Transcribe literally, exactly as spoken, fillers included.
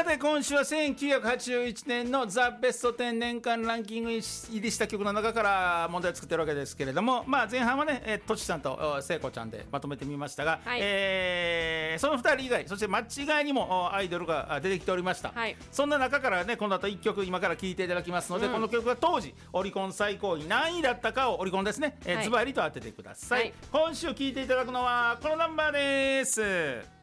て今週はせんきゅうひゃくはちじゅういちねんのザ・ベストじゅう年間ランキング入りした曲の中から問題を作ってるわけですけれども、まあ、前半はね、えー、とちさんと聖子ちゃんでまとめてみましたが、はい、えー、そのふたり以外、そして間違いにもアイドルが出てきておりました、はい、そんな中からね、この後いっきょく今から聴いていただきますので、うん、この曲が当時オリコン最高位何位だったかをオリコンですね、えーはい、ズバリと当ててください、はい、今週聴いていただくのはこのナンバーです。